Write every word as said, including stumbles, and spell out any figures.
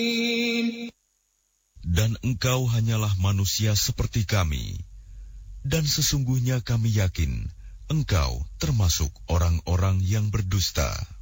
Dan engkau hanyalah manusia seperti kami, dan sesungguhnya kami yakin engkau termasuk orang-orang yang berdusta.